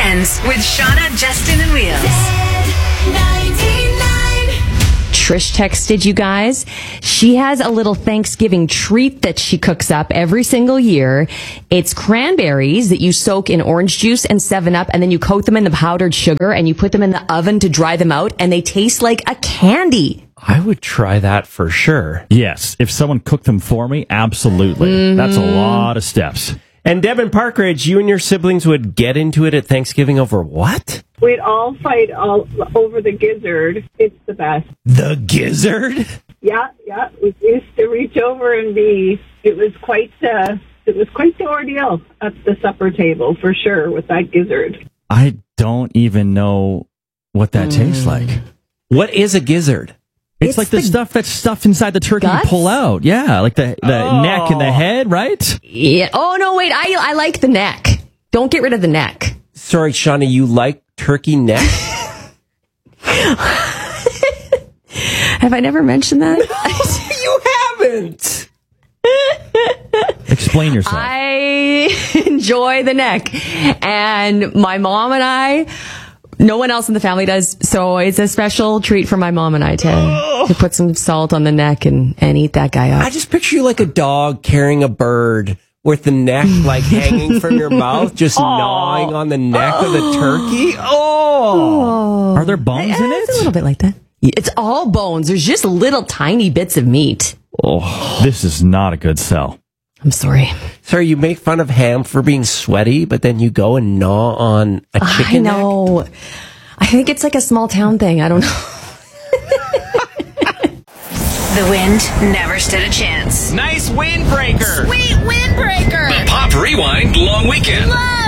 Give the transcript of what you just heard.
Weekends with Shauna, Justin, and Wheels. Trish texted you guys. She has a little Thanksgiving treat that she cooks up every single year. It's cranberries that you soak in orange juice and 7-Up, and then you coat them in the powdered sugar, and you put them in the oven to dry them out, and they taste like a candy. I would try that for sure. Yes, if someone cooked them for me, absolutely. Mm-hmm. That's a lot of steps. And Deb and Parkridge, you and your siblings would get into it at Thanksgiving over what? We'd all fight all over the gizzard. It's the best. The gizzard? Yeah. We used to reach over and it was quite the ordeal at the supper table, for sure, with that gizzard. I don't even know what that tastes like. What is a gizzard? It's like the stuff that's stuffed inside the turkey guts? you pull out. Yeah, like the neck and the head, right? Yeah. Oh, no, wait. I like the neck. Don't get rid of the neck. Sorry, Shauna, you like turkey neck? Have I never mentioned that? You haven't. Explain yourself. I enjoy the neck. And my mom and I, no one else in the family does, so it's a special treat for my mom and I to put some salt on the neck and eat that guy up. I just picture you like a dog carrying a bird with the neck like hanging from your mouth, just gnawing on the neck of the turkey. Oh! Are there bones in It's a it? little bit like that. It's all bones. There's just little tiny bits of meat. Oh, this is not a good sell. I'm sorry. Sorry, you make fun of ham for being sweaty, but then you go and gnaw on a chicken I know. I think it's like a small town thing. I don't know. The wind never stood a chance. Nice windbreaker. Sweet windbreaker. The Pop Rewind Long Weekend. Love